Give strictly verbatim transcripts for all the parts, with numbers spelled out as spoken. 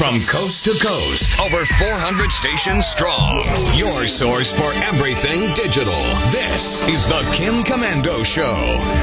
From coast to coast, over four hundred stations strong. Your source for everything digital. This is the Kim Komando Show.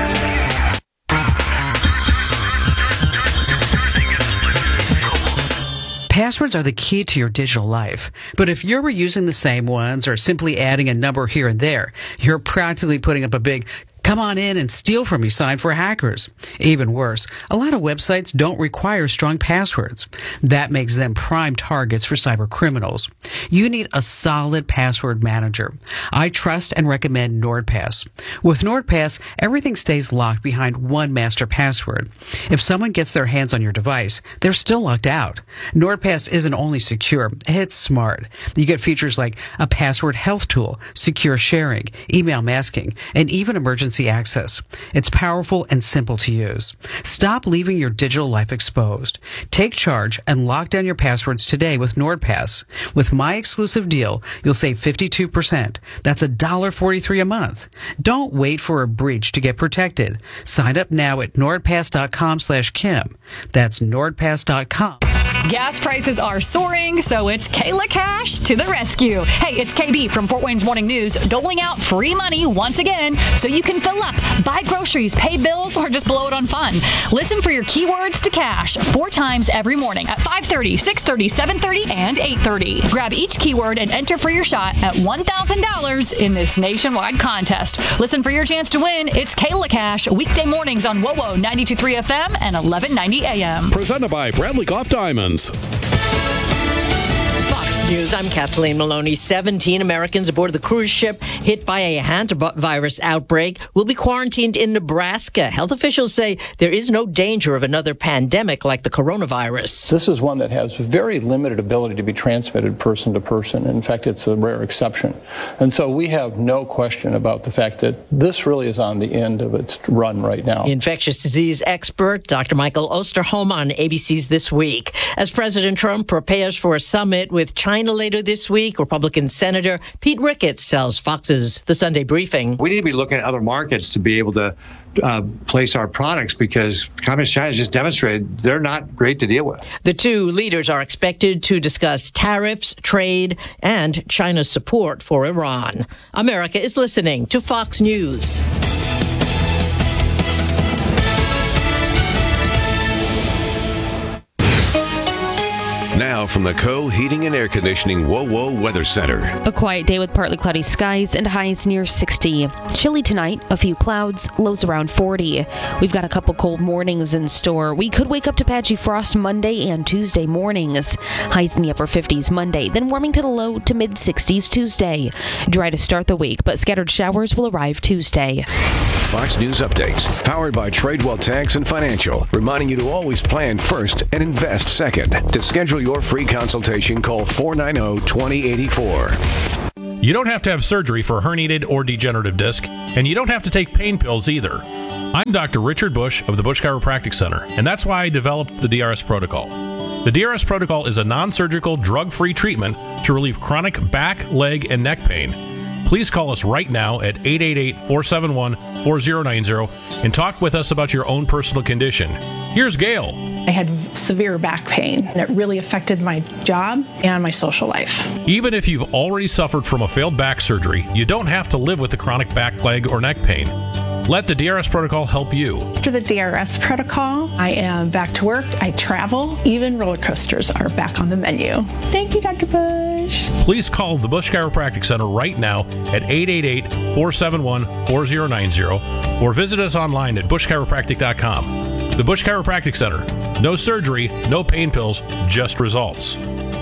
Passwords are the key to your digital life. But if you're reusing the same ones or simply adding a number here and there, you're practically putting up a big "come on in and steal from me" sign for hackers. Even worse, a lot of websites don't require strong passwords. That makes them prime targets for cyber criminals. You need a solid password manager. I trust and recommend NordPass. With NordPass, everything stays locked behind one master password. If someone gets their hands on your device, they're still locked out. NordPass isn't only secure, it's smart. You get features like a password health tool, secure sharing, email masking, and even emergency access. It's powerful and simple to use. Stop leaving your digital life exposed. Take charge and lock down your passwords today with NordPass. With my exclusive deal, you'll save fifty-two percent. That's one dollar forty-three a month. Don't wait for a breach to get protected. Sign up now at nordpass.com slash Kim. That's nordpass dot com. Gas prices are soaring, so it's Kayla Cash to the rescue. Hey, it's K B from Fort Wayne's Morning News, doling out free money once again so you can fill up, buy groceries, pay bills, or just blow it on fun. Listen for your keywords to cash four times every morning at five thirty, six thirty, seven thirty, and eight thirty. Grab each keyword and enter for your shot at one thousand dollars in this nationwide contest. Listen for your chance to win. It's Kayla Cash, weekday mornings on W O W O ninety-two point three F M and eleven ninety A M. Presented by Bradley Golf Diamonds. Fox News, I'm Kathleen Maloney. seventeen Americans aboard the cruise ship hit by a hantavirus outbreak will be quarantined in Nebraska. Health officials say there is no danger of another pandemic like the coronavirus. This is one that has very limited ability to be transmitted person to person. In fact, it's a rare exception. And so we have no question about the fact that this really is on the end of its run right now. Infectious disease expert Doctor Michael Osterholm on A B C's This Week. As President Trump prepares for a summit with China later this week, Republican Senator Pete Ricketts tells Fox's The Sunday Briefing. We need to be looking at other markets to be able to uh, place our products because Communist China has just demonstrated they're not great to deal with. The two leaders are expected to discuss tariffs, trade, and China's support for Iran. America is listening to Fox News. Now from the Co Heating and Air Conditioning W O W O Weather Center. A quiet day with partly cloudy skies and highs near sixty. Chilly tonight, a few clouds, lows around forty. We've got a couple cold mornings in store. We could wake up to patchy frost Monday and Tuesday mornings. Highs in the upper fifties Monday, then warming to the low to mid sixties Tuesday. Dry to start the week, but scattered showers will arrive Tuesday. Fox News updates, powered by Tradewell Tax and Financial, reminding you to always plan first and invest second. To schedule your free consultation, call four nine zero, two zero eight four. You don't have to have surgery for a herniated or degenerative disc, and you don't have to take pain pills either. I'm Doctor Richard Bush of the Bush Chiropractic Center, and that's why I developed the D R S Protocol. The D R S Protocol is a non-surgical, drug-free treatment to relieve chronic back, leg, and neck pain. Please call us right now at eight eight eight, four seven one, four zero nine zero and talk with us about your own personal condition. Here's Gail. I had severe back pain, and it really affected my job and my social life. Even if you've already suffered from a failed back surgery, you don't have to live with the chronic back, leg, or neck pain. Let the D R S Protocol help you. After the D R S Protocol, I am back to work. I travel. Even roller coasters are back on the menu. Thank you, Doctor Bush. Please call the Bush Chiropractic Center right now at eight eight eight, four seven one, four zero nine zero or visit us online at bush chiropractic dot com. The Bush Chiropractic Center. No surgery, no pain pills, just results.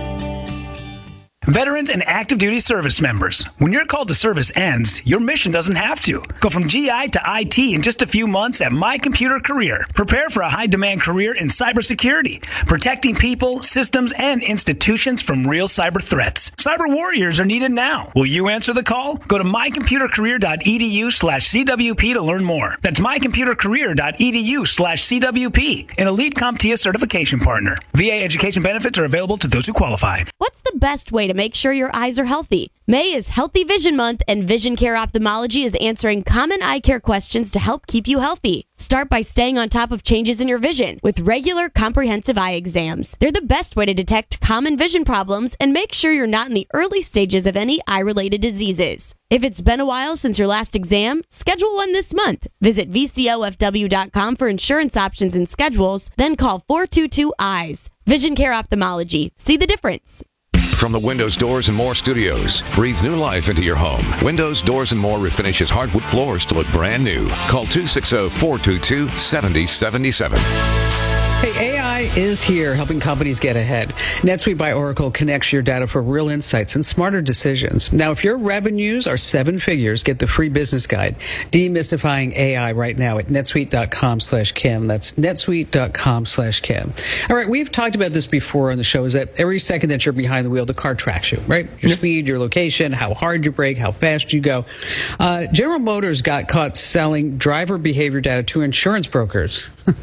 Veterans and active duty service members, when your call to service ends, your mission doesn't have to. Go from G I to I T in just a few months at My Computer Career. Prepare for a high-demand career in cybersecurity, protecting people, systems, and institutions from real cyber threats. Cyber warriors are needed now. Will you answer the call? Go to my computer career dot e d u slash c w p to learn more. That's my computer career dot e d u slash c w p, an elite CompTIA certification partner. V A education benefits are available to those who qualify. What's the best way to make sure your eyes are healthy. May is Healthy Vision Month, and Vision Care Ophthalmology is answering common eye care questions to help keep you healthy. Start by staying on top of changes in your vision with regular comprehensive eye exams. They're the best way to detect common vision problems and make sure you're not in the early stages of any eye-related diseases. If it's been a while since your last exam, schedule one this month. Visit V C O F W dot com for insurance options and schedules, then call four two two eyes. Vision Care Ophthalmology. See the difference. From the Windows, Doors, and More studios, breathe new life into your home. Windows, Doors, and More refinishes hardwood floors to look brand new. Call two six zero, four two two, seven zero seven seven. Hey, A I is here helping companies get ahead. NetSuite by Oracle connects your data for real insights and smarter decisions. Now, if your revenues are seven figures, get the free business guide, Demystifying A I, right now at netsuite.com slash Kim. That's netsuite.com slash Kim. All right, we've talked about this before on the show, is that every second that you're behind the wheel, the car tracks you, right? Your speed, your location, how hard you brake, how fast you go. Uh, General Motors got caught selling driver behavior data to insurance brokers.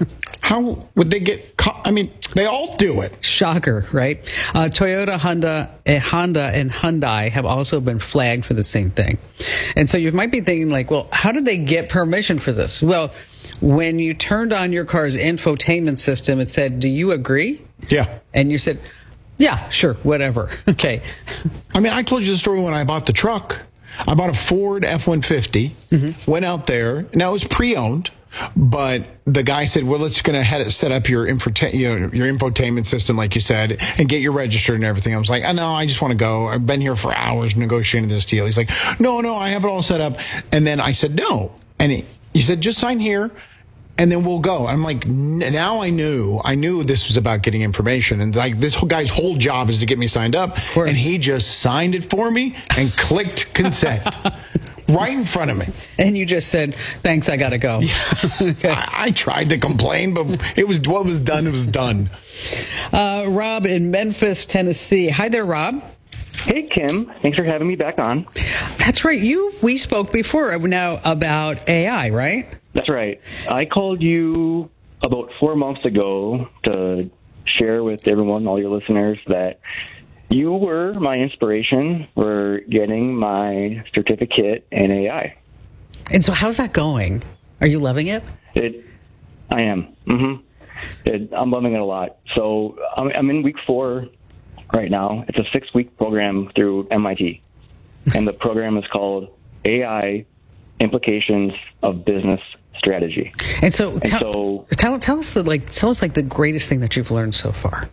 How would they get caught? I mean, they all do it. Shocker, right? Uh, Toyota, Honda, uh, Honda, and Hyundai have also been flagged for the same thing. And so you might be thinking, like, well, how did they get permission for this? Well, when you turned on your car's infotainment system, it said, do you agree? Yeah. And you said, yeah, sure, whatever. Okay. I mean, I told you the story when I bought the truck. I bought a Ford F one fifty, mm-hmm. went out there. Now, it was pre-owned. But the guy said, well, let's going to set up your, infota- you know, your infotainment system, like you said, and get you registered and everything. I was like, oh, no, I just want to go. I've been here for hours negotiating this deal. He's like, no, no, I have it all set up. And then I said, no. And he, he said, just sign here, and then we'll go. I'm like, now I knew. I knew this was about getting information. And like, this whole guy's whole job is to get me signed up. And he just signed it for me and clicked consent. Right in front of me. And you just said, thanks, I got to go. Yeah. Okay. I, I tried to complain, but it was what was done, it was done. Uh, Rob in Memphis, Tennessee. Hi there, Rob. Hey, Kim. Thanks for having me back on. That's right. You, we spoke before now about A I, right? That's right. I called you about four months ago to share with everyone, all your listeners, that you were my inspiration for getting my certificate in A I. And so how's that going? Are you loving it? It, I am. Mm-hmm. It, I'm loving it a lot. So I'm, I'm in week four right now. It's a six-week program through M I T. And the program is called A I Implications of Business Strategy. And so, and tell, so tell, tell us the, like, tell us like the greatest thing that you've learned so far.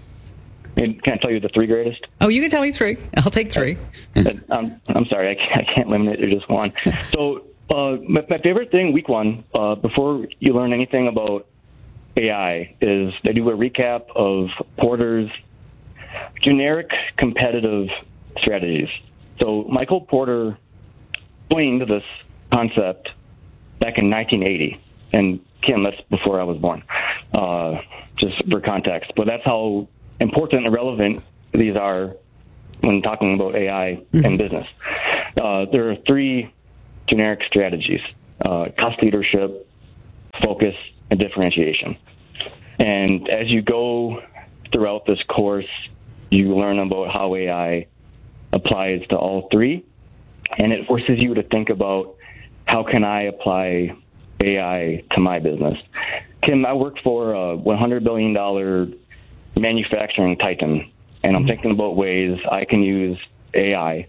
Can I tell you the three greatest? Oh, you can tell me three. I'll take three. I'm, I'm sorry, I can't, I can't limit it to just one. So uh, my, my favorite thing, week one, uh, before you learn anything about A I, is they do a recap of Porter's generic competitive strategies. So Michael Porter coined this concept back in nineteen eighty. And Kim, that's before I was born, uh, just for context. But that's how important and relevant these are when talking about A I mm-hmm. and business. Uh, there are three generic strategies: uh, cost leadership, focus, and differentiation. And as you go throughout this course, you learn about how A I applies to all three, and it forces you to think about, how can I apply A I to my business? Kim, I work for a one hundred billion dollars manufacturing titan, and I'm thinking about ways I can use A I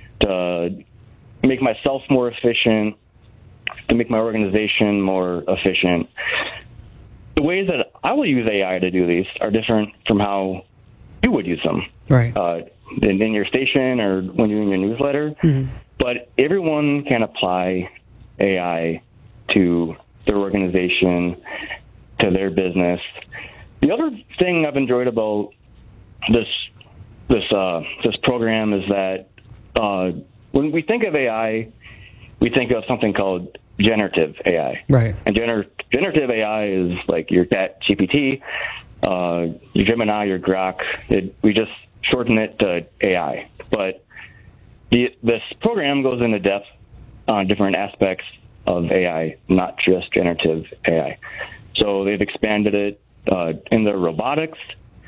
to make myself more efficient, to make my organization more efficient. The ways that I will use A I to do these are different from how you would use them. Right. Uh, in, in your station or when you're in your newsletter. Mm-hmm. But everyone can apply A I to their organization, to their business. The other thing I've enjoyed about this this uh, this program is that uh, when we think of A I, we think of something called generative A I. Right. And gener- generative A I is like your Chat G P T, uh, your Gemini, your Grok. It, we just shorten it to A I. But the, this program goes into depth on different aspects of A I, not just generative A I. So they've expanded it uh, in their robotics,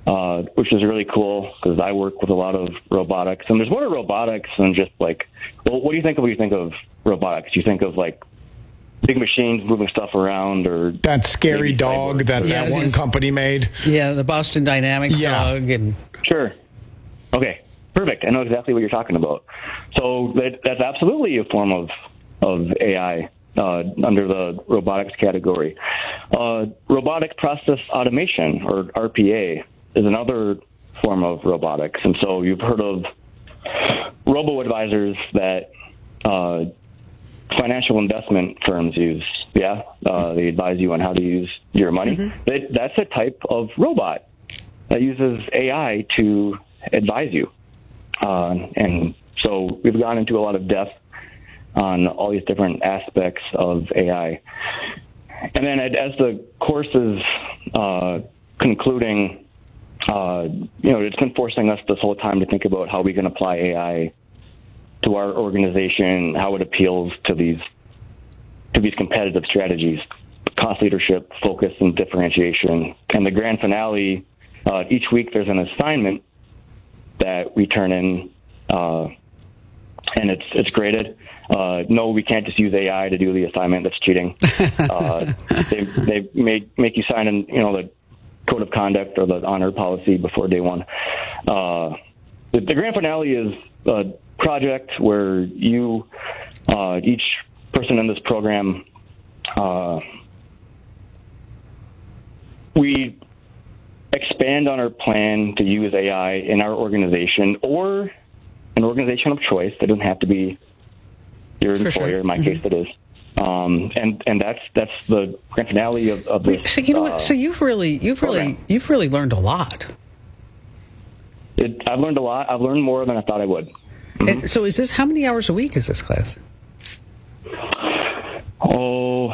uh, which is really cool because I work with a lot of robotics. And there's more to robotics than just like, well, what do you think of when you think of robotics? You think of like big machines moving stuff around, or that scary dog that Yeah, that one it's- company made. Yeah, the Boston Dynamics Yeah. dog. And Sure. Okay. Perfect. I know exactly what you're talking about. So that, that's absolutely a form of of A I uh, under the robotics category. Uh, robotic process automation, or R P A, is another form of robotics. And so you've heard of robo-advisors that uh, financial investment firms use. Yeah, uh, they advise you on how to use your money. Mm-hmm. That, that's a type of robot that uses A I to advise you. Uh, and so we've gone into a lot of depth on all these different aspects of A I. And then as the course is uh, concluding, uh, you know, it's been forcing us this whole time to think about how we can apply A I to our organization, how it appeals to these to these competitive strategies, cost leadership, focus, and differentiation. And the grand finale, uh, each week there's an assignment that we turn in, uh, and it's it's graded. Uh, no, we can't just use A I to do the assignment. That's cheating. Uh, they they make make you sign in, you know, the code of conduct or the honor policy before day one. Uh, the, the grand finale is a project where you, uh, each person in this program, uh, we expand on our plan to use A I in our organization or an organization of choice. It doesn't have to be your For employer. sure. In my Mhm. case, it is. Um, and and that's that's the grand finale of, of this. so you know uh, what? So you've really, you've really, program. you've really learned a lot. It, I've learned a lot. I've learned more than I thought I would. And so is this, how many hours a week is this class? Oh,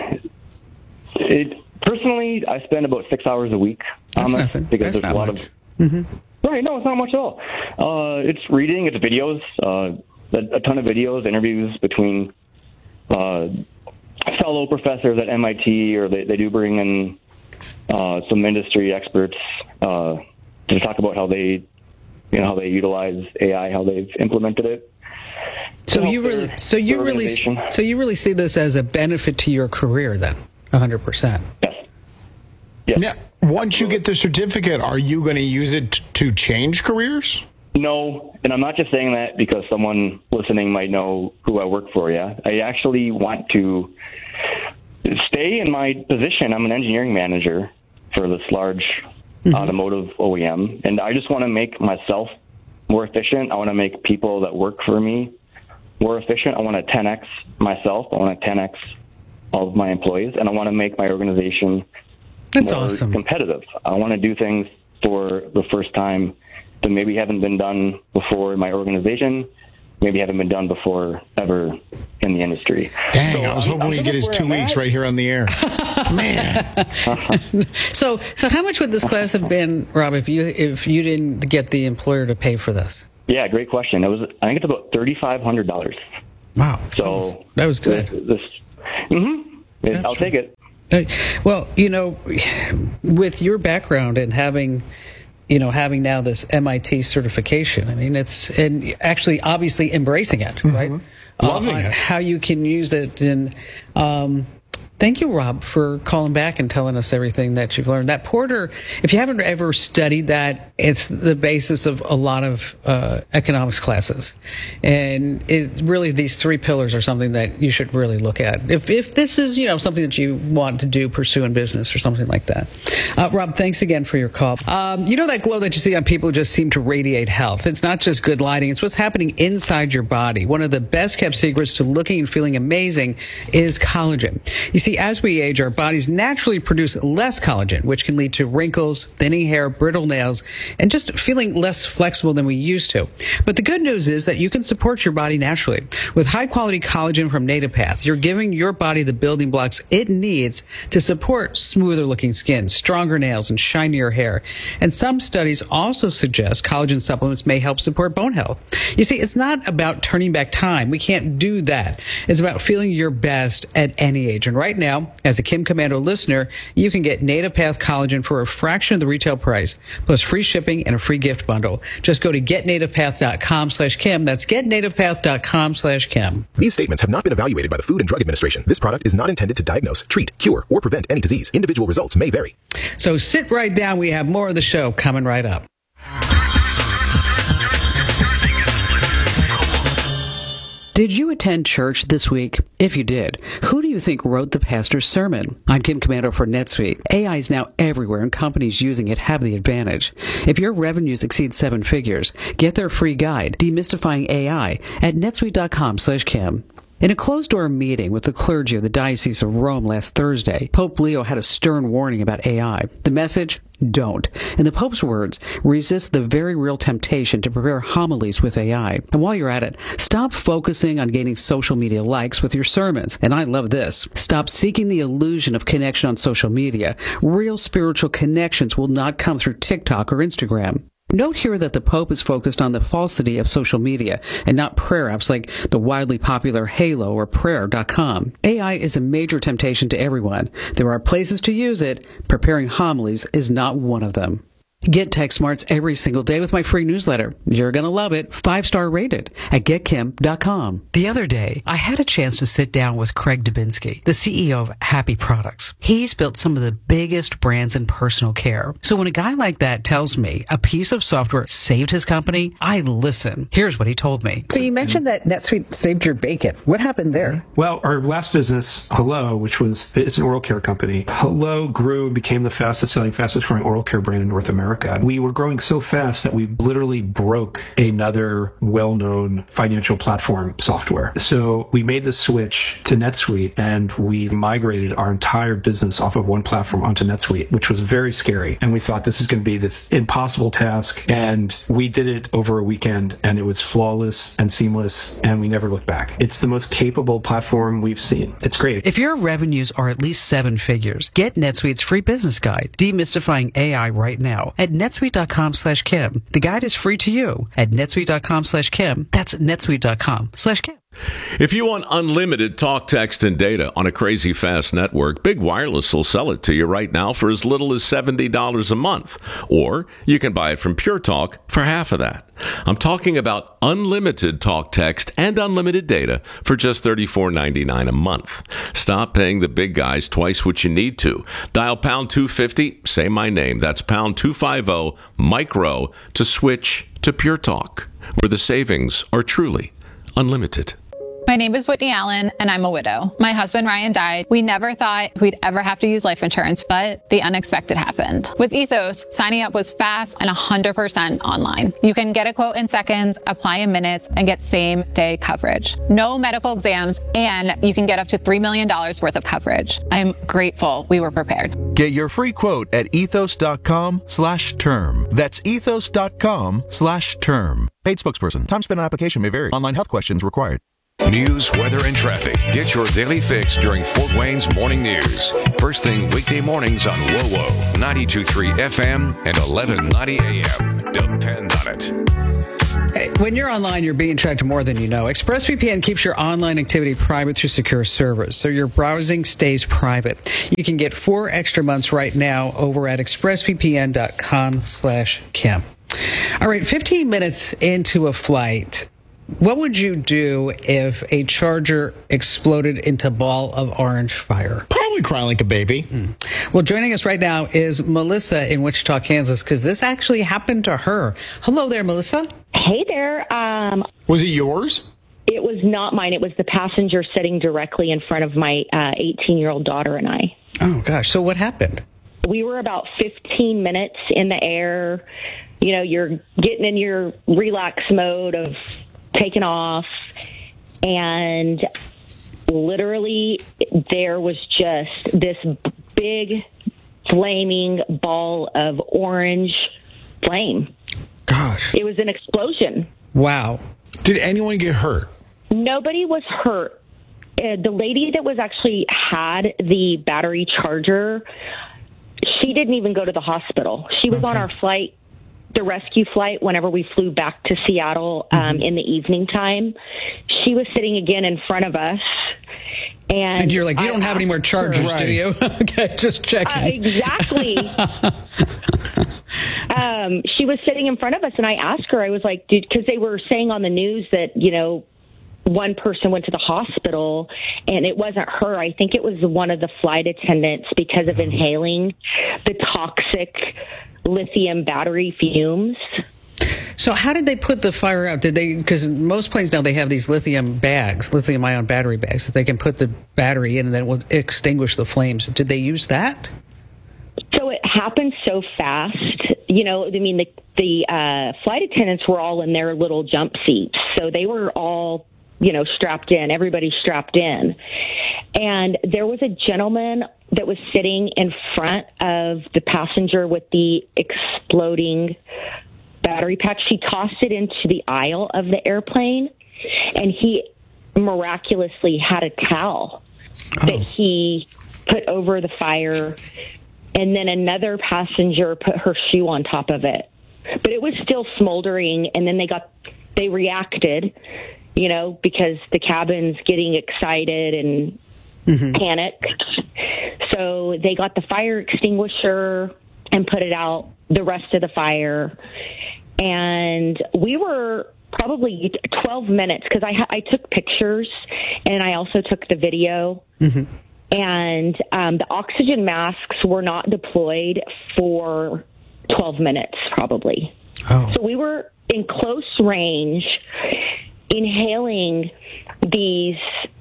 it personally, I spend about six hours a week on That's this nothing. because That's there's a not lot much. of Mm-hmm. right. No, it's not much at all. Uh, it's reading, it's videos, uh, a, a ton of videos, interviews between uh, fellow professors at M I T, or they, they do bring in uh, some industry experts uh, to talk about how they, you know, how they utilize A I, how they've implemented it. So Help you really, their- so you their really, organization. so you really see this as a benefit to your career then, a hundred percent. Now, once you get the certificate, are you going to use it t- to change careers? No, and I'm not just saying that because someone listening might know who I work for. Yeah, I actually want to stay in my position. I'm an engineering manager for this large Mm-hmm. automotive O E M, and I just want to make myself more efficient. I want to make people that work for me more efficient. I want to ten X myself. I want to ten X all of my employees, and I want to make my organization That's more awesome. competitive. I want to do things for the first time that maybe haven't been done before in my organization, maybe haven't been done before ever in the industry. Dang, So I was I'm- hoping I'm we'd sort get of his where two I'm weeks at. right here on the air. Man. So, so how much would this class have been, Rob, if you, if you didn't get the employer to pay for this? Yeah, great question. It was, I think it's about thirty-five hundred dollars. Wow. So that was good. This, this mm-hmm, I'll take it. Uh, Well, you know, with your background and having, you know, having now this M I T certification, I mean, it's, and actually obviously embracing it, right? Loving Uh, it. How you can use it. And um, thank you, Rob, for calling back and telling us everything that you've learned. That Porter, if you haven't ever studied that, it's the basis of a lot of uh, economics classes. And it really, these three pillars are something that you should really look at. If if this is, you know, something that you want to do, pursue in business or something like that. Uh, Rob, thanks again for your call. Um, you know that glow that you see on people who just seem to radiate health? It's not just good lighting. It's what's happening inside your body. One of the best kept secrets to looking and feeling amazing is collagen. You see, as we age, our bodies naturally produce less collagen, which can lead to wrinkles, thinning hair, brittle nails, and just feeling less flexible than we used to. But the good news is that you can support your body naturally. With high-quality collagen from NativePath, you're giving your body the building blocks it needs to support smoother-looking skin, stronger nails, and shinier hair. And some studies also suggest collagen supplements may help support bone health. You see, it's not about turning back time. We can't do that. It's about feeling your best at any age. And right now, now, as a Kim Komando listener, you can get Native Path Collagen for a fraction of the retail price, plus free shipping and a free gift bundle. Just go to getnativepath.com slash Kim. That's getnativepath.com slash Kim. These statements have not been evaluated by the Food and Drug Administration. This product is not intended to diagnose, treat, cure, or prevent any disease. Individual results may vary. So sit right down. We have more of the show coming right up. Did you attend church this week? If you did, who do you think wrote the pastor's sermon? I'm Kim Komando for NetSuite. A I is now everywhere, and companies using it have the advantage. If your revenues exceed seven figures, get their free guide, Demystifying A I, at netsuite.com slash Kim. In a closed-door meeting with the clergy of the Diocese of Rome last Thursday, Pope Leo had a stern warning about A I. The message? Don't. In the Pope's words, resist the very real temptation to prepare homilies with A I. And while you're at it, stop focusing on gaining social media likes with your sermons. And I love this. Stop seeking the illusion of connection on social media. Real spiritual connections will not come through TikTok or Instagram. Note here that the Pope is focused on the falsity of social media and not prayer apps like the widely popular Halo or prayer dot com. A I is a major temptation to everyone. There are places to use it. Preparing homilies is not one of them. Get Tech Smarts every single day with my free newsletter. You're going to love it. Five-star rated at get kim dot com. The other day, I had a chance to sit down with Craig Dubinsky, the C E O of Happy Products. He's built some of the biggest brands in personal care. So when a guy like that tells me a piece of software saved his company, I listen. Here's what he told me. So you mentioned that NetSuite saved your bacon. What happened there? Well, our last business, Hello, which was, it's an oral care company. Hello grew and became the fastest selling, fastest growing oral care brand in North America. We were growing so fast that we literally broke another well-known financial platform software. So we made the switch to NetSuite and we migrated our entire business off of one platform onto NetSuite, which was very scary. And we thought this is going to be this impossible task. And we did it over a weekend and it was flawless and seamless and we never looked back. It's the most capable platform we've seen. It's great. If your revenues are at least seven figures, get NetSuite's free business guide, Demystifying A I, right now at netsuite.com slash Kim. The guide is free to you at netsuite.com slash Kim. That's netsuite.com slash Kim. If you want unlimited talk, text, and data on a crazy fast network, Big Wireless will sell it to you right now for as little as seventy dollars a month. Or you can buy it from Pure Talk for half of that. I'm talking about unlimited talk, text, and unlimited data for just thirty-four ninety-nine a month. Stop paying the big guys twice what you need to. Dial pound two fifty, say my name. That's pound two fifty, micro, to switch to Pure Talk, where the savings are truly unlimited. My name is Whitney Allen, and I'm a widow. My husband, Ryan, died. We never thought we'd ever have to use life insurance, but the unexpected happened. With Ethos, signing up was fast and one hundred percent online. You can get a quote in seconds, apply in minutes, and get same-day coverage. No medical exams, and you can get up to three million dollars worth of coverage. I'm grateful we were prepared. Get your free quote at ethos.com slash term. That's ethos.com slash term. Paid spokesperson. Time spent on application may vary. Online health questions required. News, weather, and traffic. Get your daily fix during Fort Wayne's Morning News. First thing weekday mornings on W O W O, ninety-two point three F M and eleven ninety A M. Depend on it. Hey, when you're online, you're being tracked more than you know. ExpressVPN keeps your online activity private through secure servers, so your browsing stays private. You can get four extra months right now over at expressvpn.com slash Kim. All right, fifteen minutes into a flight, what would you do if a charger exploded into a ball of orange fire? Probably cry like a baby. Mm. Well, joining us right now is Melissa in Wichita, Kansas, because this actually happened to her. Hello there, Melissa. Hey there. Um, was it yours? It was not mine. It was the passenger sitting directly in front of my uh, eighteen-year-old daughter and I. Oh, gosh. So what happened? We were about fifteen minutes in the air. You know, you're getting in your relax mode of taken off, and literally there was just this big flaming ball of orange flame. Gosh. It was an explosion. Wow. Did anyone get hurt? Nobody was hurt. Uh, the lady that was actually had the battery charger, she didn't even go to the hospital. She was okay on our flight the rescue flight, whenever we flew back to Seattle um, mm-hmm. in the evening time, she was sitting again in front of us. And, and you're like, you don't I have any more chargers, her, do you? Okay, just checking. Uh, exactly. um, she was sitting in front of us, and I asked her, I was like, dude, because they were saying on the news that, you know, one person went to the hospital, and it wasn't her. I think it was one of the flight attendants because of inhaling the toxic lithium battery fumes. So how did they put the fire out? Did they, because most planes now, they have these lithium bags, lithium ion battery bags, that they can put the battery in and then it will extinguish the flames. Did they use that? So it happened so fast. You know, I mean, the, the uh, flight attendants were all in their little jump seats. So they were all, you know, strapped in. Everybody's strapped in. And there was a gentleman that was sitting in front of the passenger with the exploding battery pack. She tossed it into the aisle of the airplane, and he miraculously had a towel oh. that he put over the fire, and then another passenger put her shoe on top of it. But it was still smoldering, and then they got they reacted, you know, because the cabin's getting excited and mm-hmm. panicked. So they got the fire extinguisher and put it out, the rest of the fire. And we were probably twelve minutes, because I, I took pictures and I also took the video. Mm-hmm. And um, the oxygen masks were not deployed for twelve minutes, probably. Oh. So we were in close range, inhaling these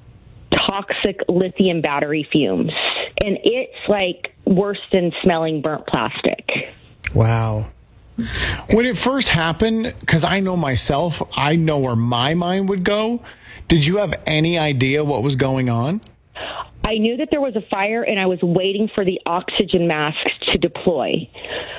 toxic lithium battery fumes. And it's like worse than smelling burnt plastic. Wow. When it first happened, because I know myself, I know where my mind would go. Did you have any idea what was going on? I knew that there was a fire, and I was waiting for the oxygen masks to deploy.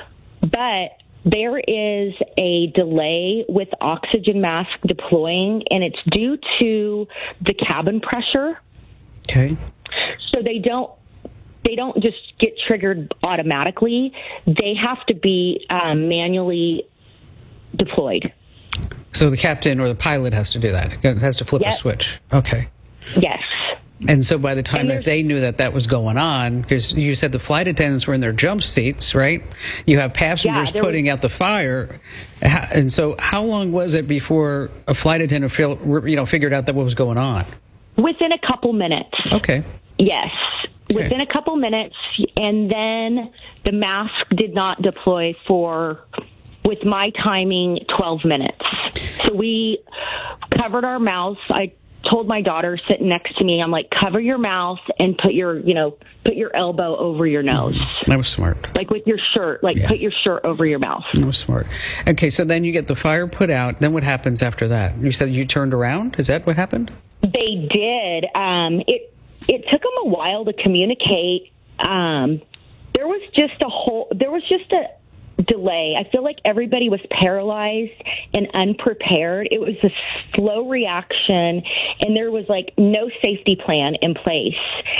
But there is a delay with oxygen mask deploying, and it's due to the cabin pressure. Okay. So they don't they don't just get triggered automatically. They have to be um, manually deployed. So the captain or the pilot has to do that. It has to flip Yep. a switch. Okay. Yes. And so by the time that they knew that that was going on, because you said the flight attendants were in their jump seats, right? You have passengers Yeah, putting was- out the fire. Ha- And so how long was it before a flight attendant feel, you know, figured out that what was going on? Within a couple minutes. Okay. Yes. Within a couple minutes, and then the mask did not deploy for, with my timing, twelve minutes. So we covered our mouths. I told my daughter sitting next to me, I'm like, cover your mouth and put your, you know, put your elbow over your nose. That was smart. Like with your shirt, like Yeah. put your shirt over your mouth. That was smart. Okay, so then you get the fire put out. Then what happens after that? You said you turned around? Is that what happened? They did. Um, it it took them a while to communicate. Um, there was just a whole. There was just a delay. I feel like everybody was paralyzed and unprepared. It was a slow reaction, and there was like no safety plan in place.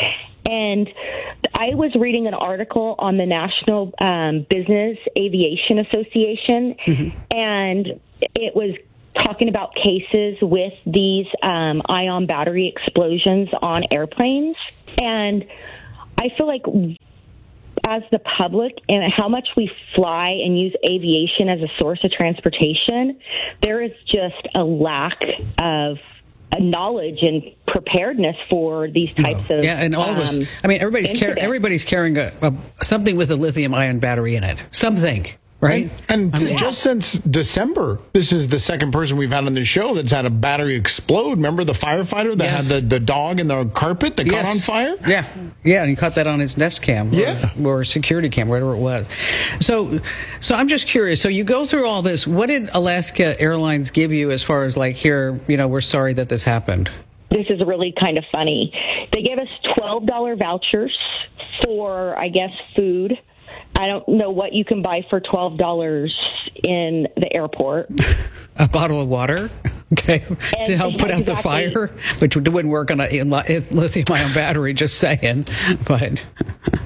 And I was reading an article on the National um, Business Aviation Association, mm-hmm. and it was talking about cases with these um, ion battery explosions on airplanes. And I feel like as the public and how much we fly and use aviation as a source of transportation, there is just a lack of knowledge and preparedness for these types of Yeah, and all um, of us. I mean, everybody's car- incidents. everybody's carrying a, a something with a lithium ion battery in it. Something. Right? And, and I mean, just since December, this is the second person we've had on the show that's had a battery explode. Remember the firefighter that Yes. had the, the dog in the carpet that Yes. caught on fire? Yeah, yeah, and he caught that on his Nest Cam, Yeah. or, or security cam, whatever it was. So, so I'm just curious. So you go through all this. What did Alaska Airlines give you as far as like, here, you know, we're sorry that this happened? This is really kind of funny. They gave us twelve dollars vouchers for, I guess, food. I don't know what you can buy for twelve dollars in the airport. A bottle of water, okay, And to help put out the exactly. fire, which wouldn't work on a lithium-ion battery. Just saying, but And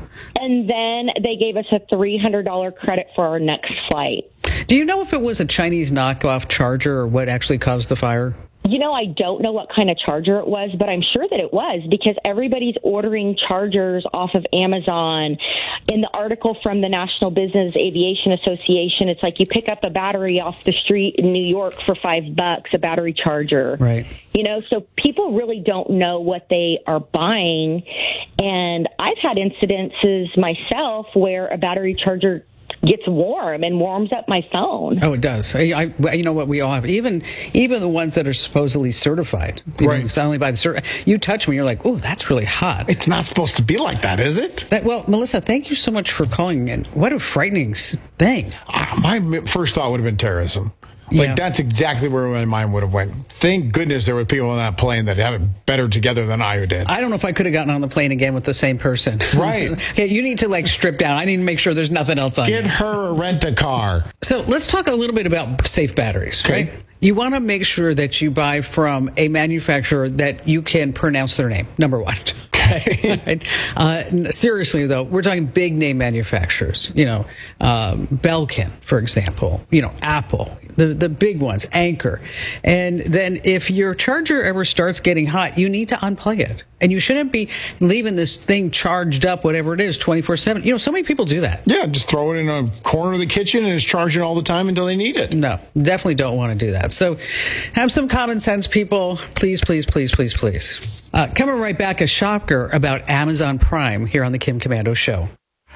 And then they gave us a three hundred dollars credit for our next flight. Do you know if it was a Chinese knockoff charger or what actually caused the fire? You know, I don't know what kind of charger it was, but I'm sure that it was because everybody's ordering chargers off of Amazon. In the article from the National Business Aviation Association, it's like you pick up a battery off the street in New York for five bucks, a battery charger. Right. You know, so people really don't know what they are buying. And I've had incidences myself where a battery charger gets warm and warms up my phone. Oh, it does. I, I, you know what? We all have, even even the ones that are supposedly certified. You right. know, it's only by the cert- you touch me, you're like, oh, that's really hot. It's not supposed to be like that, is it? That, well, Melissa, thank you so much for calling in. What a frightening thing. Uh, my first thought would have been terrorism. Like, Yeah. that's exactly where my mind would have went. Thank goodness there were people on that plane that have it better together than I did. I don't know if I could have gotten on the plane again with the same person. Right. Okay, you need to, like, strip down. I need to make sure there's nothing else on Get you. her a rent-a-car. So let's talk a little bit about safe batteries, Okay. right? You want to make sure that you buy from a manufacturer that you can pronounce their name, number one. Okay. Right? Uh, seriously, though, we're talking big name manufacturers. You know, um, Belkin, for example. You know, Apple, the the big ones, Anker. And then if your charger ever starts getting hot, you need to unplug it. And you shouldn't be leaving this thing charged up, whatever it is, twenty-four seven. You know, so many people do that. Yeah, just throw it in a corner of the kitchen and it's charging all the time until they need it. No, definitely don't want to do that. So have some common sense, people. Please, please, please, please, please. Uh, coming right back, a shocker about Amazon Prime here on the Kim Komando Show.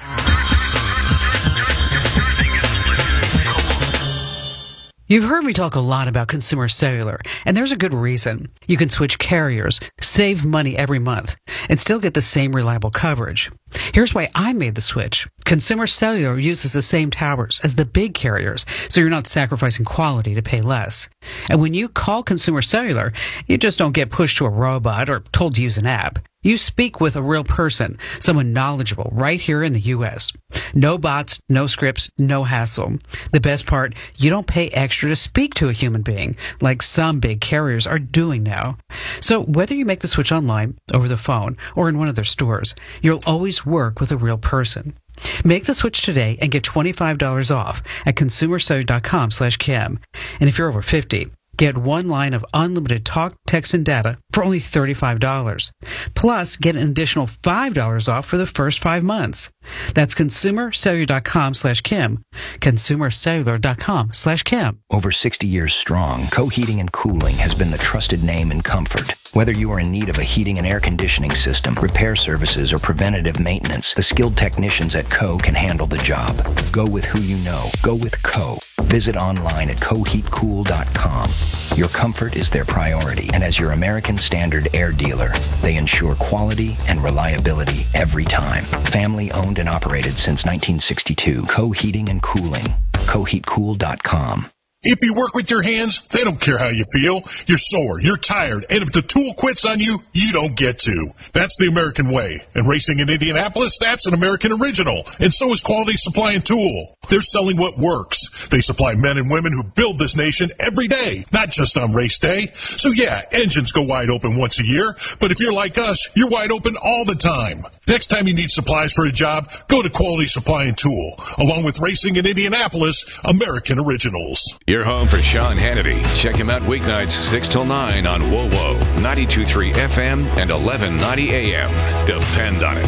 You've heard me talk a lot about consumer cellular, and there's a good reason. You can switch carriers, save money every month, and still get the same reliable coverage. Here's why I made the switch. Consumer Cellular uses the same towers as the big carriers, so you're not sacrificing quality to pay less. And when you call Consumer Cellular, you just don't get pushed to a robot or told to use an app. You speak with a real person, someone knowledgeable right here in the U S. No bots, no scripts, no hassle. The best part, you don't pay extra to speak to a human being, like some big carriers are doing now. So whether you make the switch online, over the phone, or in one of their stores, you'll always work with a real person. Make the switch today and get twenty-five dollars off at consumercellular.com slash Kim. And if you're over fifty, get one line of unlimited talk, text, and data for only thirty-five dollars. Plus, get an additional five dollars off for the first five months. That's consumercellular.com slash Kim. Consumercellular.com slash Kim. Over sixty years strong, Co Heating and Cooling has been the trusted name in comfort. Whether you are in need of a heating and air conditioning system, repair services, or preventative maintenance, the skilled technicians at Co can handle the job. Go with who you know. Go with Co. Visit online at co heat cool dot com. Your comfort is their priority, and as your American Standard air dealer, they ensure quality and reliability every time. Family owned and operated since nineteen sixty-two. Co Heating and Cooling. co heat cool dot com. If you work with your hands, they don't care how you feel. You're sore, you're tired, and if the tool quits on you, you don't get to. That's the American way. And racing in Indianapolis, that's an American original. And so is Quality Supply and Tool. They're selling what works. They supply men and women who build this nation every day, not just on race day. So yeah, engines go wide open once a year, but if you're like us, you're wide open all the time. Next time you need supplies for a job, go to Quality Supply and Tool. Along with Racing in Indianapolis, American Originals. You're home for Sean Hannity. Check him out weeknights six till nine on W O W O, ninety-two point three F M and eleven ninety A M. Depend on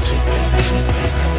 it.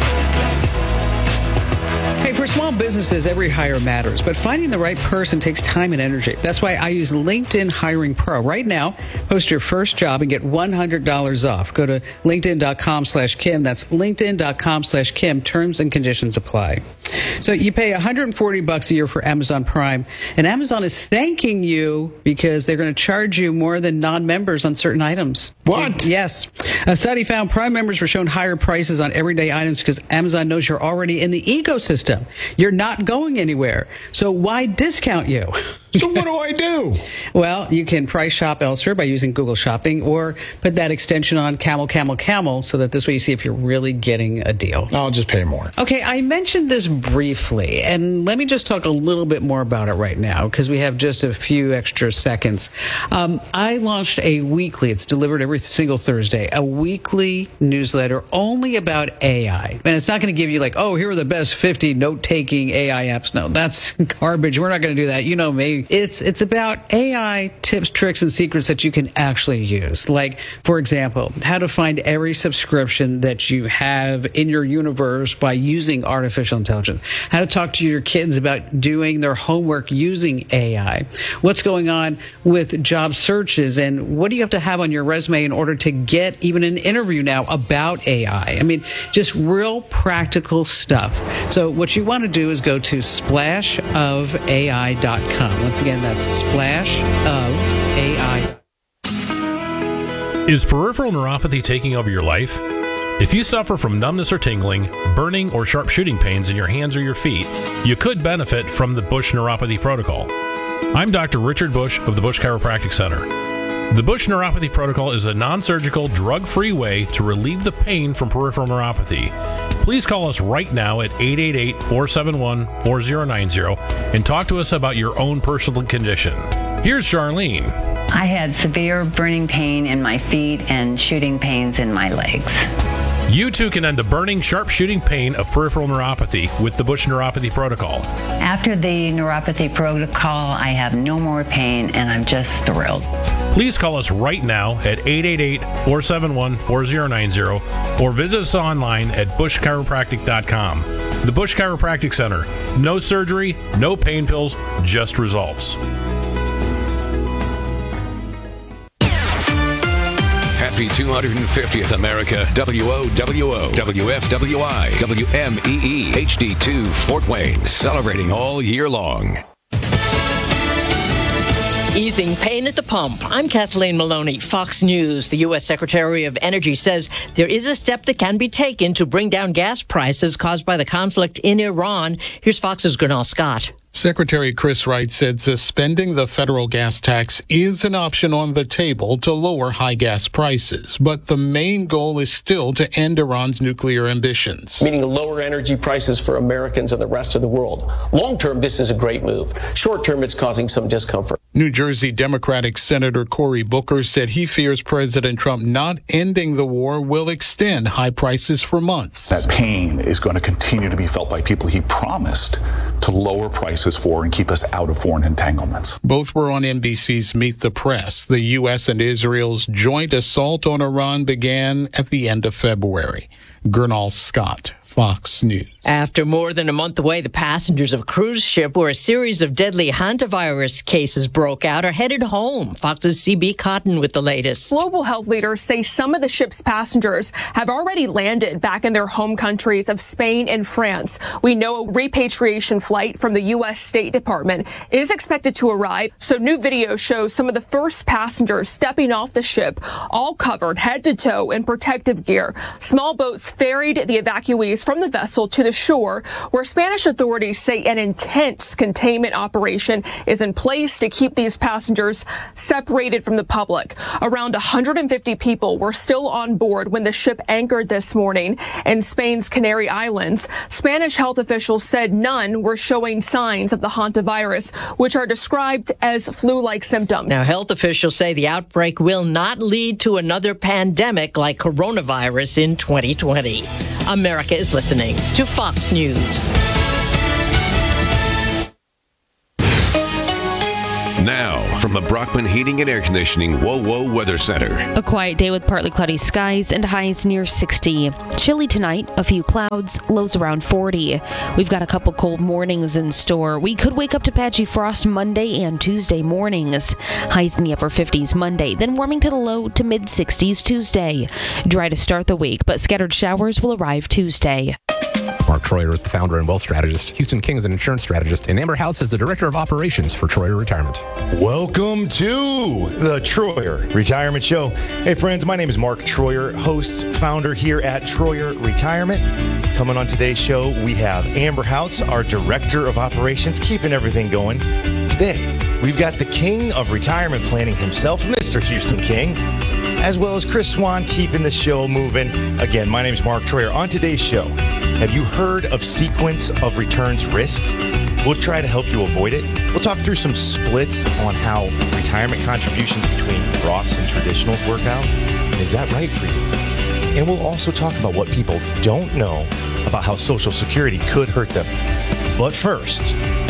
Hey, for small businesses, every hire matters, but finding the right person takes time and energy. That's why I use LinkedIn Hiring Pro. Right now, post your first job and get one hundred dollars off. Go to linkedin.com slash Kim. That's linkedin.com slash Kim. Terms and conditions apply. So you pay one hundred forty bucks a year for Amazon Prime, and Amazon is thanking you because they're going to charge you more than non-members on certain items. What? Yes. A study found Prime members were shown higher prices on everyday items because Amazon knows you're already in the ecosystem. You're not going anywhere. So why discount you? So what do I do? Well, you can price shop elsewhere by using Google Shopping, or put that extension on Camel, Camel, Camel, so that this way you see if you're really getting a deal. I'll just pay more. Okay, I mentioned this briefly, and let me just talk a little bit more about it right now, because we have just a few extra seconds. Um, I launched a weekly, it's delivered every single Thursday, a weekly newsletter only about A I. And it's not going to give you like, oh, here are the best fifty note-taking A I apps. No, that's garbage. We're not going to do that. You know me. It's it's about A I tips, tricks, and secrets that you can actually use. Like, for example, how to find every subscription that you have in your universe by using artificial intelligence. How to talk to your kids about doing their homework using A I. What's going on with job searches, and what do you have to have on your resume in order to get even an interview now about A I? I mean, just real practical stuff. So what you want to do is go to splash of A I dot com. Once again, that's splash of A I. Is peripheral neuropathy taking over your life? If you suffer from numbness or tingling, burning or sharp shooting pains in your hands or your feet, you could benefit from the Bush Neuropathy Protocol. I'm Doctor Richard Bush of the Bush Chiropractic Center. The Bush Neuropathy Protocol is a non-surgical, drug-free way to relieve the pain from peripheral neuropathy. Please call us right now at eight eight eight, four seven one, four zero nine zero and talk to us about your own personal condition. Here's Charlene. I had severe burning pain in my feet and shooting pains in my legs. You too can end the burning, sharp shooting pain of peripheral neuropathy with the Bush Neuropathy Protocol. After the neuropathy protocol, I have no more pain and I'm just thrilled. Please call us right now at eight eight eight, four seven one, four zero nine zero or visit us online at bush chiropractic dot com. The Bush Chiropractic Center. No surgery, no pain pills, just results. Happy two hundred fiftieth America. W O W O, W F W I, W M E E, H D two, Fort Wayne. Celebrating all year long. Easing pain at the pump. I'm Kathleen Maloney, Fox News. The U S Secretary of Energy says there is a step that can be taken to bring down gas prices caused by the conflict in Iran. Here's Fox's Gernal Scott. Secretary Chris Wright said suspending the federal gas tax is an option on the table to lower high gas prices, but the main goal is still to end Iran's nuclear ambitions. Meaning lower energy prices for Americans and the rest of the world. Long term, this is a great move. Short term, it's causing some discomfort. New Jersey Democratic Senator Cory Booker said he fears President Trump not ending the war will extend high prices for months. That pain is going to continue to be felt by people he promised to lower prices for and keep us out of foreign entanglements. Both were on N B C's Meet the Press. The U S and Israel's joint assault on Iran began at the end of February. Gernal Scott, Fox News. After more than a month away, the passengers of a cruise ship where a series of deadly hantavirus cases broke out are headed home. Fox's C B Cotton with the latest. Global health leaders say some of the ship's passengers have already landed back in their home countries of Spain and France. We know a repatriation flight from the U S State Department is expected to arrive. So new video shows some of the first passengers stepping off the ship, all covered head to toe in protective gear. Small boats ferried the evacuees from the vessel to the shore, where Spanish authorities say an intense containment operation is in place to keep these passengers separated from the public. Around one hundred fifty people were still on board when the ship anchored this morning in Spain's Canary Islands. Spanish health officials said none were showing signs of the hantavirus, which are described as flu-like symptoms. Now, health officials say the outbreak will not lead to another pandemic like coronavirus in twenty twenty. America is listening to Fox News. Now, from the Brockman Heating and Air Conditioning WoWo Weather Center. A quiet day with partly cloudy skies and highs near sixty. Chilly tonight, a few clouds, lows around forty. We've got a couple cold mornings in store. We could wake up to patchy frost Monday and Tuesday mornings. Highs in the upper fifties Monday, then warming to the low to mid sixties Tuesday. Dry to start the week, but scattered showers will arrive Tuesday. Mark Troyer is the founder and wealth strategist. Houston King is an insurance strategist. And Amber House is the director of operations for Troyer Retirement. Welcome to the Troyer Retirement Show. Hey, friends, my name is Mark Troyer, host, founder here at Troyer Retirement. Coming on today's show, we have Amber House, our director of operations, keeping everything going. Today, we've got the king of retirement planning himself, Mister Houston King, as well as Chris Swan keeping the show moving. Again, my name is Mark Troyer. On today's show, have you heard of sequence of returns risk? We'll try to help you avoid it. We'll talk through some splits on how retirement contributions between Roths and traditionals work out. Is that right for you? And we'll also talk about what people don't know about how Social Security could hurt them. But first,